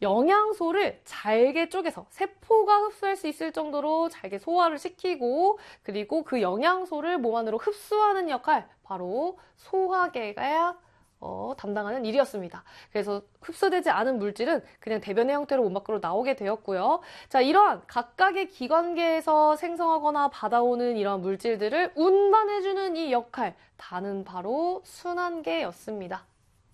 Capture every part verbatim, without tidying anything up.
영양소를 잘게 쪼개서 세포가 흡수할 수 있을 정도로 잘게 소화를 시키고 그리고 그 영양소를 몸 안으로 흡수하는 역할, 바로 소화계가 어, 담당하는 일이었습니다. 그래서 흡수되지 않은 물질은 그냥 대변의 형태로 몸 밖으로 나오게 되었고요. 자, 이러한 각각의 기관계에서 생성하거나 받아오는 이러한 물질들을 운반해주는 이 역할, 다는 바로 순환계였습니다.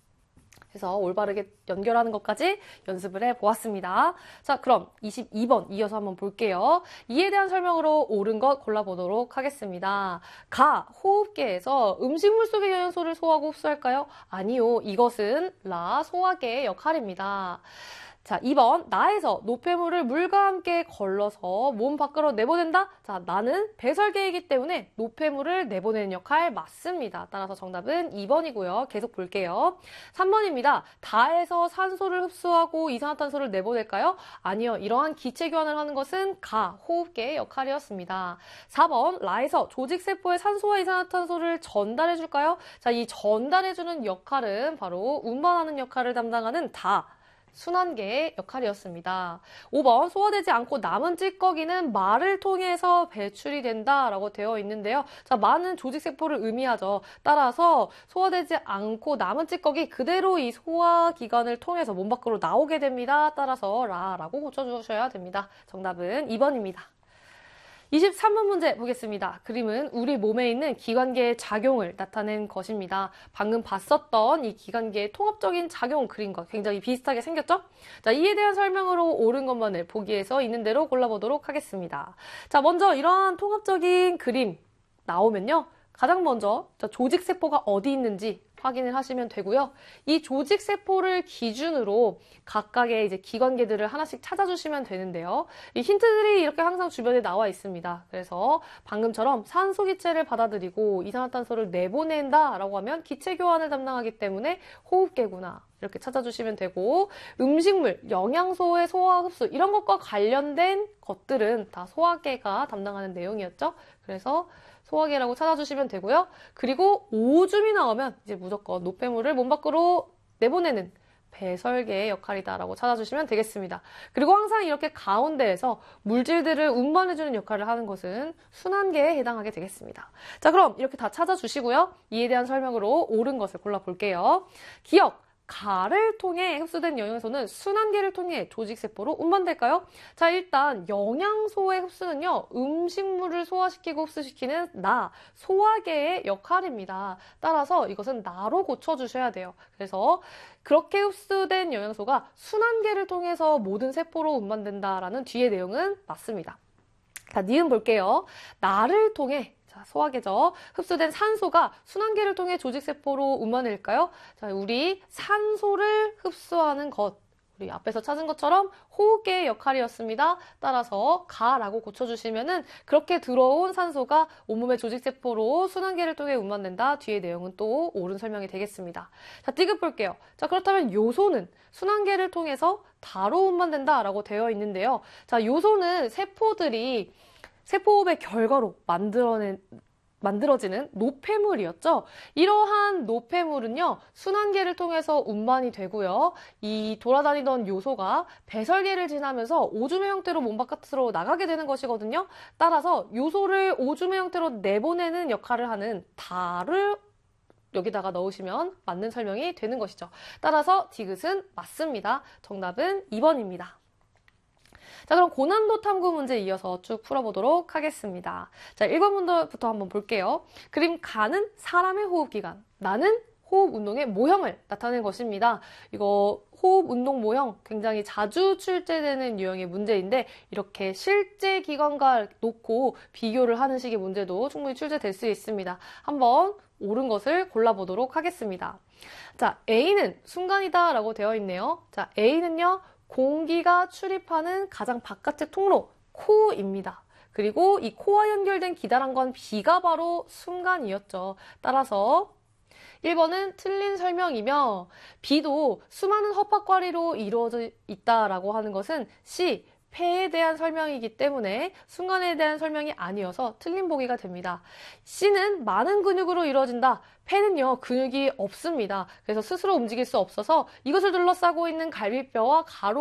그래서 올바르게 연결하는 것까지 연습을 해보았습니다. 자, 그럼 이십이 번 이어서 한번 볼게요. 이에 대한 설명으로 옳은 것 골라보도록 하겠습니다. 가, 호흡계에서 음식물 속의 영양소를 소화하고 흡수할까요? 아니요. 이것은 라, 소화계의 역할입니다. 자, 이 번 나에서 노폐물을 물과 함께 걸러서 몸 밖으로 내보낸다? 자, 나는 배설계이기 때문에 노폐물을 내보내는 역할 맞습니다. 따라서 정답은 이 번이고요. 계속 볼게요. 삼 번입니다. 다에서 산소를 흡수하고 이산화탄소를 내보낼까요? 아니요. 이러한 기체 교환을 하는 것은 가, 호흡계의 역할이었습니다. 사 번 라에서 조직세포에 산소와 이산화탄소를 전달해줄까요? 자, 이 전달해주는 역할은 바로 운반하는 역할을 담당하는 다, 순환계의 역할이었습니다. 오 번 소화되지 않고 남은 찌꺼기는 말을 통해서 배출이 된다라고 되어 있는데요. 자, 말은 조직세포를 의미하죠. 따라서 소화되지 않고 남은 찌꺼기 그대로 이 소화기관을 통해서 몸 밖으로 나오게 됩니다. 따라서 라라고 고쳐주셔야 됩니다. 정답은 이 번입니다. 이십삼 번 문제 보겠습니다. 그림은 우리 몸에 있는 기관계의 작용을 나타낸 것입니다. 방금 봤었던 이 기관계의 통합적인 작용 그림과 굉장히 비슷하게 생겼죠? 자, 이에 대한 설명으로 옳은 것만을 보기에서 있는 대로 골라보도록 하겠습니다. 자, 먼저 이러한 통합적인 그림 나오면요. 가장 먼저 조직세포가 어디 있는지 확인을 하시면 되고요. 이 조직세포를 기준으로 각각의 이제 기관계들을 하나씩 찾아주시면 되는데요. 이 힌트들이 이렇게 항상 주변에 나와 있습니다. 그래서 방금처럼 산소 기체를 받아들이고 이산화탄소를 내보낸다라고 하면 기체 교환을 담당하기 때문에 호흡계구나. 이렇게 찾아주시면 되고, 음식물, 영양소의 소화 흡수 이런 것과 관련된 것들은 다 소화계가 담당하는 내용이었죠. 그래서 소화계라고 찾아주시면 되고요. 그리고 오줌이 나오면 이제 무조건 노폐물을 몸 밖으로 내보내는 배설계의 역할이다라고 찾아주시면 되겠습니다. 그리고 항상 이렇게 가운데에서 물질들을 운반해주는 역할을 하는 것은 순환계에 해당하게 되겠습니다. 자, 그럼 이렇게 다 찾아주시고요. 이에 대한 설명으로 옳은 것을 골라볼게요. 기억! 가를 통해 흡수된 영양소는 순환계를 통해 조직세포로 운반될까요? 자, 일단 영양소의 흡수는요. 음식물을 소화시키고 흡수시키는 나, 소화계의 역할입니다. 따라서 이것은 나로 고쳐주셔야 돼요. 그래서 그렇게 흡수된 영양소가 순환계를 통해서 모든 세포로 운반된다라는 뒤의 내용은 맞습니다. 자, 니은 볼게요. 나를 통해 자, 소화계죠. 흡수된 산소가 순환계를 통해 조직세포로 운반될까요? 자, 우리 산소를 흡수하는 것. 우리 앞에서 찾은 것처럼 호흡계의 역할이었습니다. 따라서 가라고 고쳐주시면은 그렇게 들어온 산소가 온몸의 조직세포로 순환계를 통해 운반된다. 뒤의 내용은 또 옳은 설명이 되겠습니다. 자, 띠급 볼게요. 자, 그렇다면 요소는 순환계를 통해서 다로 운반된다라고 되어 있는데요. 자, 요소는 세포들이 세포호흡의 결과로 만들어낸, 만들어지는 노폐물이었죠. 이러한 노폐물은요, 순환계를 통해서 운반이 되고요. 이 돌아다니던 요소가 배설계를 지나면서 오줌의 형태로 몸 바깥으로 나가게 되는 것이거든요. 따라서 요소를 오줌의 형태로 내보내는 역할을 하는 다를 여기다가 넣으시면 맞는 설명이 되는 것이죠. 따라서 디귿은 맞습니다. 정답은 이 번입니다. 자, 그럼 고난도 탐구 문제 이어서 쭉 풀어보도록 하겠습니다. 자, 일 번 문제부터 한번 볼게요. 그림 가는 사람의 호흡기관, 나는 호흡 운동의 모형을 나타낸 것입니다. 이거 호흡 운동 모형 굉장히 자주 출제되는 유형의 문제인데 이렇게 실제 기관과 놓고 비교를 하는 식의 문제도 충분히 출제될 수 있습니다. 한번 옳은 것을 골라보도록 하겠습니다. 자, A는 순간이다 라고 되어 있네요. 자, A는요. 공기가 출입하는 가장 바깥의 통로, 코입니다. 그리고 이 코와 연결된 기다란 건 B가 바로 순간이었죠. 따라서 일 번은 틀린 설명이며 B도 수많은 허파과리로 이루어져 있다라고 하는 것은 C, 폐에 대한 설명이기 때문에 순간에 대한 설명이 아니어서 틀린 보기가 됩니다. C는 많은 근육으로 이루어진다. 폐는요, 근육이 없습니다. 그래서 스스로 움직일 수 없어서 이것을 둘러싸고 있는 갈비뼈와 가로